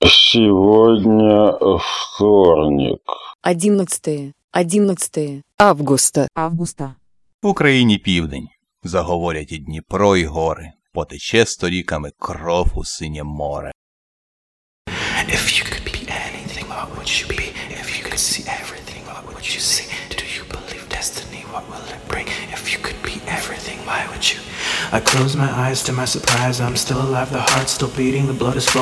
Сегодня вторник. 11 августа. В Україні південь. Заговорять і Дніпро, і гори. Потече сторіками кров у синє море. If you could be anything, what would you be? If you could see everything, what would you see? Do you believe destiny? What will it bring? If you could be everything, why would you? I close my eyes, to my surprise, I'm still alive, the heart's still beating, the blood is flowing.